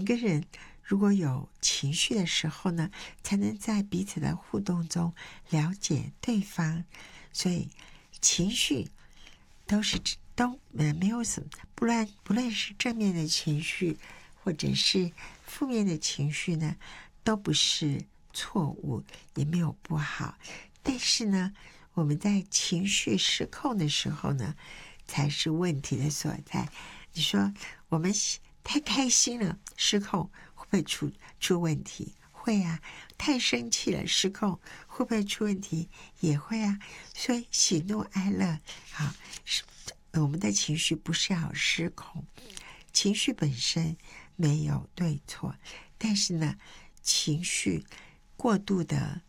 个人如果有情绪的时候呢，才能在彼此的互动中了解对方。所以情绪都没有什么，不论是正面的情绪或者是负面的情绪呢，都不是错误，也没有不好。但是呢，我们在情绪失控的时候呢，才是问题的所在。你说我们太开心了，失控会不会出问题？会啊。太生气了，失控会不会出问题？也会啊。所以喜怒哀乐，好，我们的情绪不是要失控，情绪本身没有对错，但是呢，情绪过度的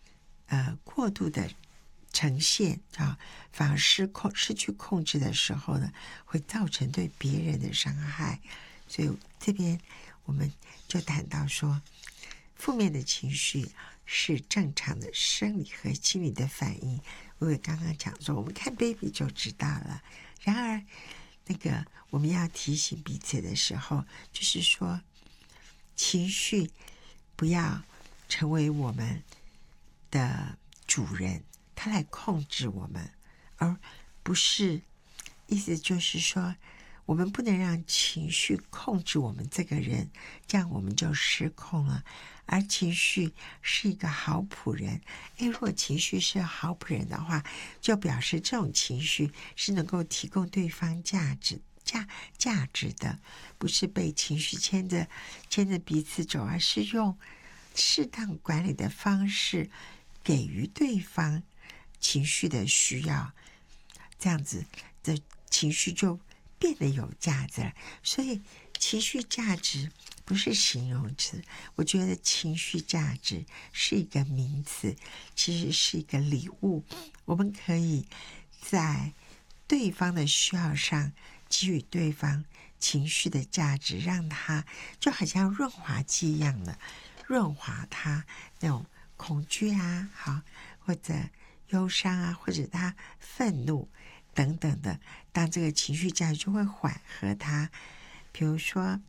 呈现啊，反而失去控制的时候呢，会造成对别人的伤害。所以这边我们就谈到说，负面的情绪是正常的生理和心理的反应。我也刚刚讲说，我们看 baby 就知道了。然而我们要提醒彼此的时候，就是说情绪不要成为我们的主人，他来控制我们，而不是，意思就是说我们不能让情绪控制我们这个人，这样我们就失控了。而情绪是一个好仆人，如果情绪是好仆人的话，就表示这种情绪是能够提供对方价值的，不是被情绪牵着彼此走，而是用适当管理的方式给予对方情绪的需要，这样子的情绪就变得有价值了。所以情绪价值不是形容词，我觉得情绪价值是一个名词，其实是一个礼物。我们可以在对方的需要上给予对方情绪的价值，让他就好像润滑剂一样的润滑他那种恐惧啊，好，或者忧伤啊，或者他愤怒等等的，当这个情绪价值就会缓和他。比如说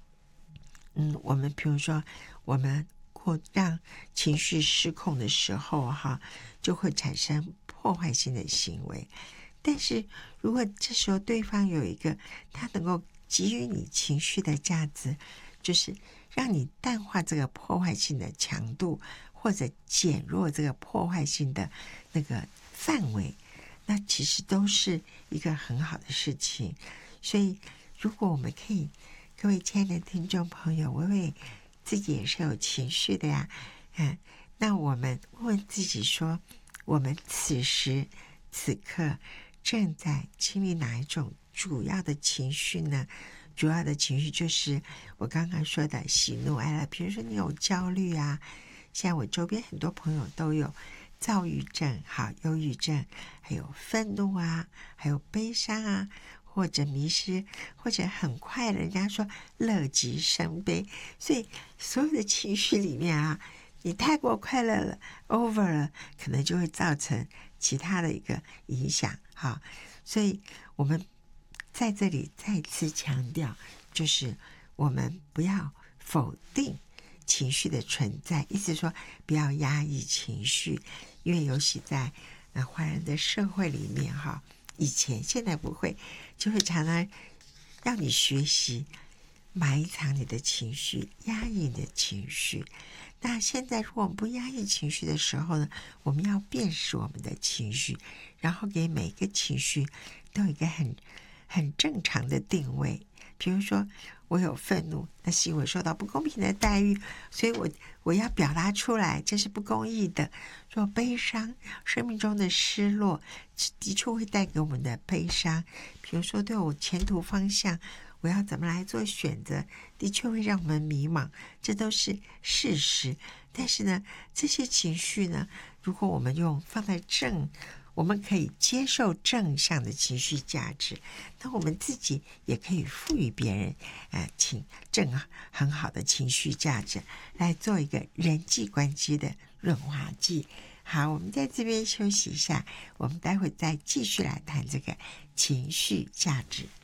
我们让情绪失控的时候就会产生破坏性的行为。但是如果这时候对方有一个他能够给予你情绪的价值，就是让你淡化这个破坏性的强度，或者减弱这个破坏性的那个范围，那其实都是一个很好的事情。所以如果我们可以，各位亲爱的听众朋友，我以为自己也是有情绪的呀，那我们问问自己说，我们此时此刻正在经历哪一种主要的情绪呢？主要的情绪就是我刚刚说的喜怒哀乐。比如说你有焦虑啊，现在我周边很多朋友都有躁郁症、忧郁症，还有愤怒啊，还有悲伤啊，或者迷失，或者很快人家说乐极生悲。所以所有的情绪里面你太过快乐了 over 了，可能就会造成其他的一个影响。所以我们在这里再次强调，就是我们不要否定情绪的存在，意思说不要压抑情绪。因为尤其在华人的社会里面以前现在不会，就会常常让你学习埋藏你的情绪，压抑你的情绪。那现在如果我们不压抑情绪的时候呢，我们要辨识我们的情绪，然后给每个情绪都有一个很正常的定位。比如说我有愤怒，那是因为受到不公平的待遇，所以我要表达出来，这是不公义的。若悲伤，生命中的失落的确会带给我们的悲伤。比如说对我前途方向，我要怎么来做选择，的确会让我们迷茫，这都是事实。但是呢，这些情绪呢，如果我们放在我们可以接受正向的情绪价值，那我们自己也可以赋予别人很好的情绪价值，来做一个人际关系的润滑剂。好，我们在这边休息一下，我们待会再继续来谈这个情绪价值。